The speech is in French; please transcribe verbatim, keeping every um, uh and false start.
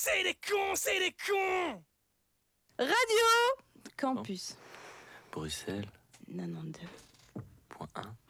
C'est des cons, c'est des cons. Radio Campus. Bruxelles quatre-vingt-douze point un.